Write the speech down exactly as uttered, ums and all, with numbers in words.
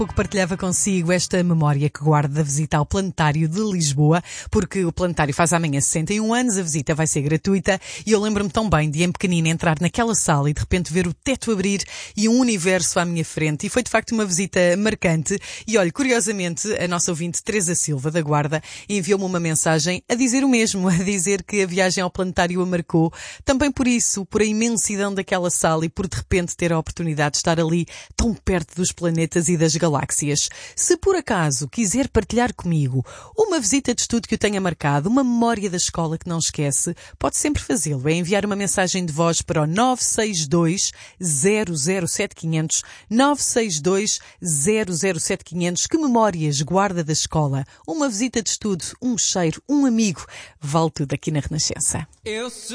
Que partilhava consigo esta memória que guardo da visita ao Planetário de Lisboa, porque o Planetário faz amanhã sessenta e um anos, a visita vai ser gratuita e eu lembro-me tão bem de, em pequenina, entrar naquela sala e de repente ver o teto abrir e um universo à minha frente, e foi de facto uma visita marcante. E olha, curiosamente, a nossa ouvinte Teresa Silva da Guarda enviou-me uma mensagem a dizer o mesmo, a dizer que a viagem ao Planetário a marcou, também por isso, por a imensidão daquela sala e por de repente ter a oportunidade de estar ali tão perto dos planetas e das galáxias. Galáxias. Se por acaso quiser partilhar comigo uma visita de estudo que o tenha marcado, uma memória da escola que não esquece, pode sempre fazê-lo. É enviar uma mensagem de voz para o nove seis dois, zero zero sete quinhentos, nove seis dois, zero zero sete quinhentos. Que memórias guarda da escola? Uma visita de estudo, um cheiro, um amigo. Vale tudo aqui na Renascença. Eu